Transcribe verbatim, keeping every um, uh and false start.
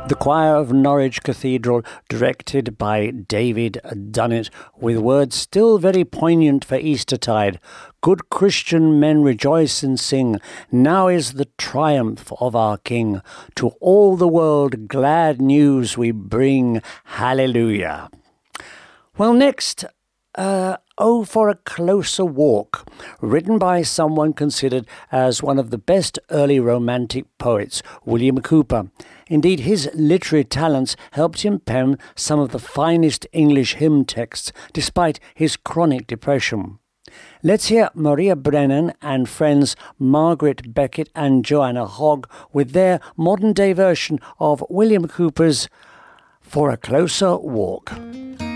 The choir of Norwich Cathedral, directed by David Dunnett, with words still very poignant for Eastertide. Good Christian men rejoice and sing, now is the triumph of our King. To all the world glad news we bring, hallelujah. Well, next, uh, Oh, for a Closer Walk, written by someone considered as one of the best early Romantic poets, William Cowper. Indeed, his literary talents helped him pen some of the finest English hymn texts, despite his chronic depression. Let's hear Maria Brennan and friends Margaret Beckett and Joanna Hogg with their modern-day version of William Cowper's For a Closer Walk.